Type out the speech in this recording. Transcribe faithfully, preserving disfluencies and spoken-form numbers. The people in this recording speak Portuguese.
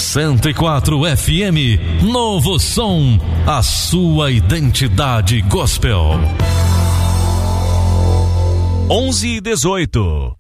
cento e quatro F M, Novo Som, a sua identidade gospel. onze e dezoito.